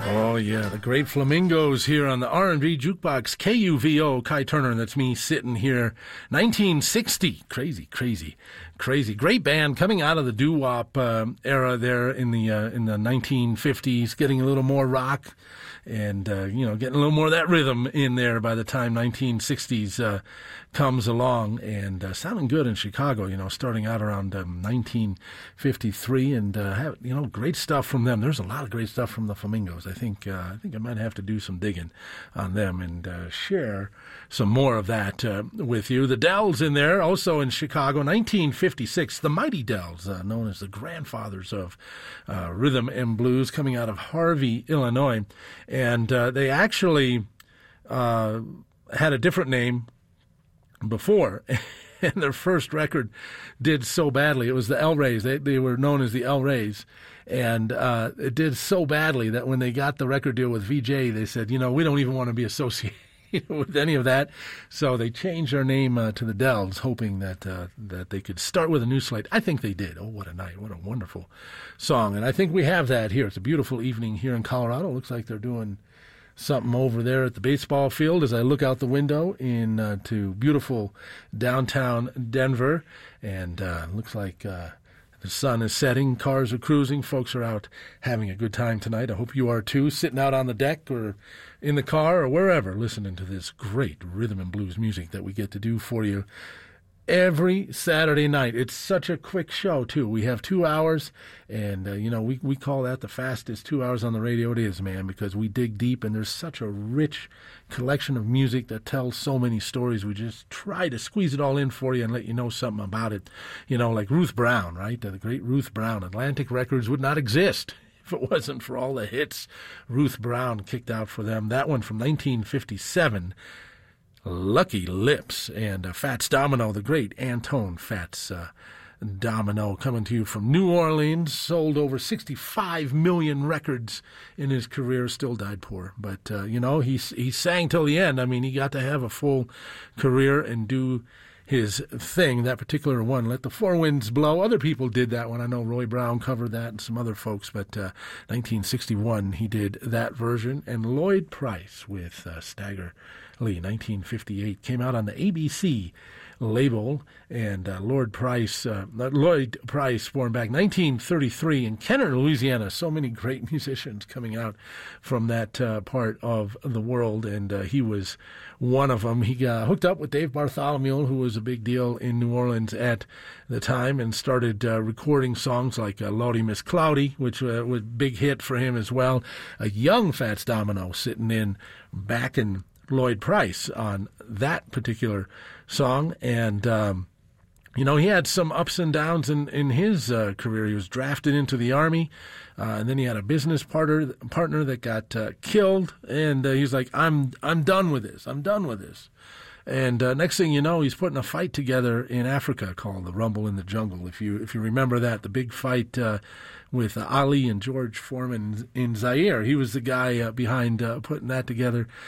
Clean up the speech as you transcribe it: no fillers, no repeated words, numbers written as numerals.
Oh, yeah, the great Flamingos here on the R&B Jukebox, KUVO, Kai Turner, that's me sitting here, 1960, crazy. Great band coming out of the doo-wop era there in the 1950s, getting a little more rock and, getting a little more of that rhythm in there by the time 1960s comes along, and sounding good in Chicago, starting out around 1953, and, great stuff from them. There's a lot of great stuff from the Flamingos. I think I might have to do some digging on them and share some more of that with you. The Dells in there, also in Chicago, 1956. The Mighty Dells, known as the grandfathers of rhythm and blues, coming out of Harvey, Illinois. And they actually had a different name before. And their first record did so badly. It was the El Rays. They were known as the El Rays. And it did so badly that when they got the record deal with VJ, they said, we don't even want to be associated with any of that. So they changed their name to the Dells, hoping that they could start with a new slate. I think they did. Oh, what a night. What a wonderful song. And I think we have that here. It's a beautiful evening here in Colorado. It looks like they're doing something over there at the baseball field as I look out the window to beautiful downtown Denver. And looks like the sun is setting, cars are cruising, folks are out having a good time tonight. I hope you are too, sitting out on the deck or in the car or wherever, listening to this great rhythm and blues music that we get to do for you every Saturday night. It's such a quick show, too. We have 2 hours, and, we call that the fastest 2 hours on the radio it is, man, because we dig deep, and there's such a rich collection of music that tells so many stories. We just try to squeeze it all in for you and let you know something about it. Like Ruth Brown, right? The great Ruth Brown. Atlantic Records would not exist if it wasn't for all the hits Ruth Brown kicked out for them. That one from 1957, Lucky Lips, and Fats Domino, the great Antone Fats Domino, coming to you from New Orleans, sold over 65 million records in his career, still died poor. But, he sang till the end. I mean, he got to have a full career and do his thing, that particular one, Let the Four Winds Blow. Other people did that one. I know Roy Brown covered that and some other folks, but 1961 he did that version. And Lloyd Price with Stagger Lee, 1958, came out on the ABC label, and Lloyd Price, born back 1933 in Kenner, Louisiana. So many great musicians coming out from that part of the world, and he was one of them. He got hooked up with Dave Bartholomew, who was a big deal in New Orleans at the time, and started recording songs like Lordy Miss Cloudy, which was a big hit for him as well. A young Fats Domino sitting in backing Lloyd Price on that particular song. And, he had some ups and downs in his career. He was drafted into the Army, and then he had a business partner that got killed, and he's like, I'm done with this. I'm done with this. And next thing you know, he's putting a fight together in Africa called the Rumble in the Jungle. If you remember that, the big fight with Ali and George Foreman in Zaire. He was the guy behind putting that together.